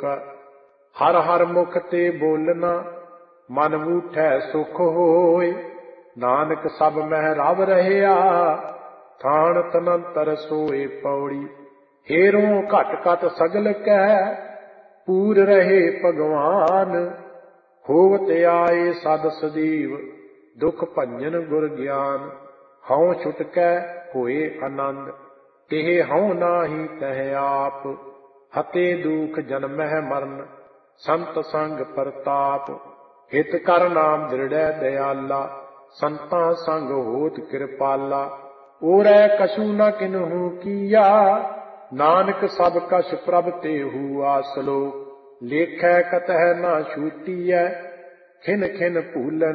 हर हर मुख ते बोलना मन बूठै सुख होए। नानक सब मह रव रहया थान तनंतर सोए पौड़ी। हेरों घट घट सगल कह पूर रहे भगवान। होवत आए सद सदीव दुख भंजन गुर ज्ञान। हऊँ छुटकै होए आनंद तेह हऊँ नाही तह आप। हते दुख जन्मह मरण संत संग परताप। हित कर नाम दृढ़ दयाला संतां संग होत कृपाला। ओरै कछु न किन्हु किया नानक सब कछ प्रभ तेहु आसलो। लेखै कतह न छूटीਐ खिन खिन भूलन